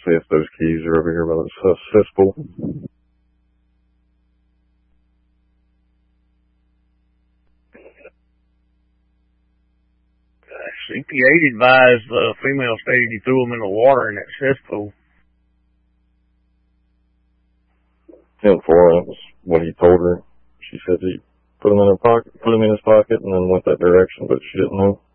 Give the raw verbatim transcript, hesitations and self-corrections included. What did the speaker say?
see if those keys are over here by the cesspool. C P eight advised the female stated he threw them in the water in that cesspool. ten four, that was what he told her. She said he put them in her pocket, put them in his pocket, and then went that direction, but she didn't know.